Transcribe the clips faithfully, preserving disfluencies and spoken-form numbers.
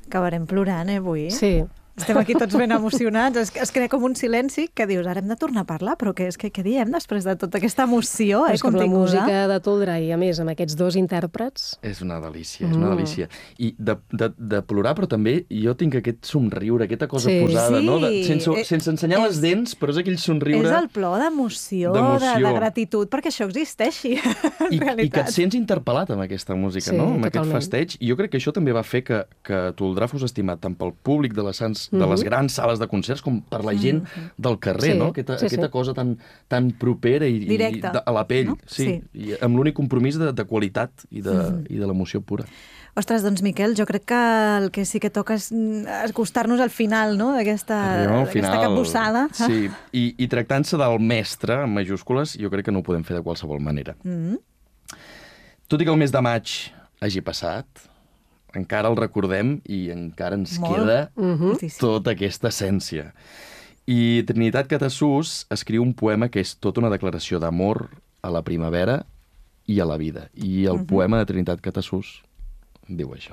Acabarem plorant, eh, avui? Sí. Estem aquí tots ben emocionats. Es, es crea com un silenci que dius, ara hem de tornar a parlar, però què, és que, què diem després de tota aquesta emoció eh, és com la continguda? música de Toldrà i, a més, amb aquests dos intèrprets... És una delícia, és una delícia. I de, de, de plorar, però també jo tinc aquest somriure, aquesta cosa Sí. posada, Sí. no? De, sense, Eh, sense ensenyar les és- dents, però és aquell somriure... És el plor d'emoció, de, D'emoció. de gratitud, perquè això existeixi, en I, realitat. I que et sents interpel·lat amb aquesta música, Sí, no? Amb aquest totalment. festeig. I jo crec que això també va fer que, que Toldrà fos estimat tant pel públic de les, sans, de les grans sales de concerts com per la gent del carrer, Sí, no? Aquesta, sí, sí. aquesta cosa tan, tan propera i, i Directa, de, a la pell. no? Sí. Sí. I amb l'únic compromís de, de qualitat i de, i de l'emoció pura. Ostres, doncs, Miquel, jo crec que el que sí que toca és mm, acostar-nos al final, no?, d'aquesta Arribem al d'aquesta final. capbussada. Sí, i, i tractant-se del mestre, en majúscules, jo crec que no ho podem fer de qualsevol manera. Mm. Tot i que el mes de maig hagi passat, encara el recordem i encara ens Molt. queda Moltíssim. tota aquesta essència. I Trinitat Catasús escriu un poema que és tota una declaració d'amor a la primavera i a la vida. I el poema de Trinitat Catasús diu això.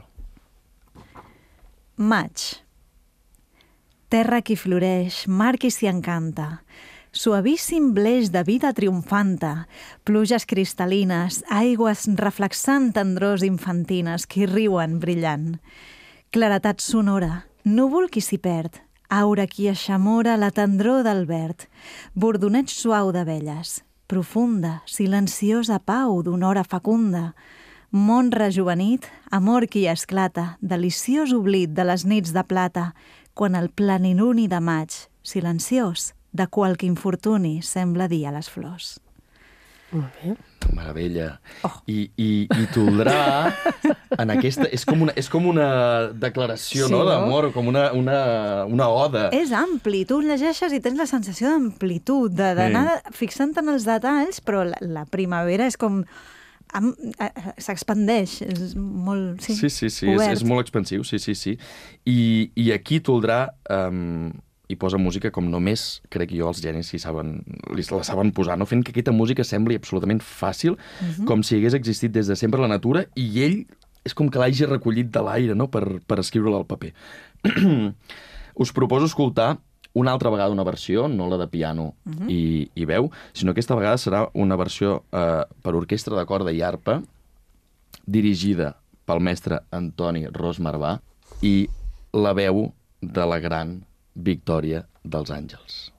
Maig. Terra qui floreix, mar qui s'hi encanta, suavíssim bleix de vida triomfanta, pluges cristal·lines, aigües reflexant tendrors infantines qui riuen brillant. Claretat sonora, núvol qui s'hi perd, aura qui eixamora la tendror del verd, bordoneig suau d'abelles, profunda, silenciosa pau d'una hora fecunda, món rejuvenit, amor qui esclata, deliciós oblit de les nits de plata, quan el pleniluni de maig, silenciós, de qualque infortuni sembla dir a les flors. Molt bé. Meravella. Oh. I, i, i Toldrà, en aquesta... És com una, és com una declaració, Sí, no?, no? d'amor, com una, una, una oda. És ampli, tu el llegeixes i tens la sensació d'amplitud, de- d'anar fixant en els detalls, però la, la primavera és com... am- eh, s'expandeix, és molt... Sí, Sí, sí, sí, és, obert. és molt expansiu, sí, sí, sí. I, i aquí Toldrà um, hi posa música com només, crec jo, els genis hi saben, li, la saben posar, no? Fent que aquesta música sembli absolutament fàcil, com si hagués existit des de sempre a la natura, i ell és com que l'hagi recollit de l'aire, no?, per, per escriure-la al paper. Us proposo escoltar una altra vegada una versió, no la de piano i, i veu, sinó que aquesta vegada serà una versió eh, per orquestra de corda i arpa, dirigida pel mestre Antoni Ros Marvà i la veu de la gran Victòria dels Àngels.